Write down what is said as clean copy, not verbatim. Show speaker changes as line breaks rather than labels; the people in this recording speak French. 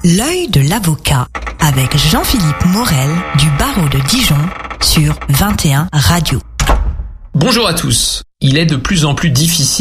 L'œil de l'avocat avec Jean-Philippe Morel du barreau de Dijon sur 21 Radio.
Bonjour à tous. Il est de plus en plus difficile